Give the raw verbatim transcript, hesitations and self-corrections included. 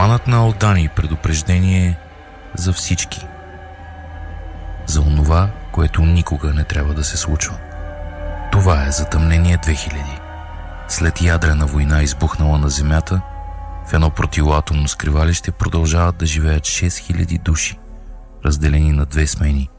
Романът на Алдани – предупреждение за всички. За онова, което никога не трябва да се случва. Това е Затъмнение две хиляди. След ядрена война, избухнала на Земята, в едно противоатомно скривалище продължават да живеят шест хиляди души, разделени на две смени